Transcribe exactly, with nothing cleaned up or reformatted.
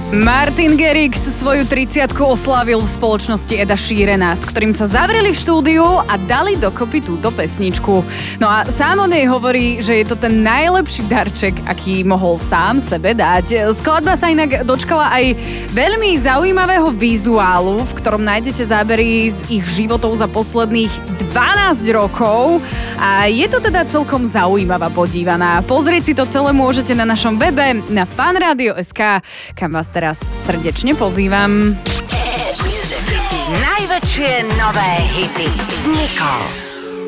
Martin Garrix svoju tridsiatku oslávil v spoločnosti Eda Sheerana, s ktorým sa zavreli v štúdiu a dali dokopy túto pesničku. No a sám o nej hovorí, že je to ten najlepší darček, aký mohol sám sebe dať. Skladba sa inak dočkala aj veľmi zaujímavého vizuálu, v ktorom nájdete zábery z ich životov za posledných dvanásť rokov a je to teda celkom zaujímavá podívaná. Pozrieť si to celé môžete na našom webe na fanradio bodka es ká, kam vás teraz srdečne pozývam. Najväčšie nové hity s Nicole.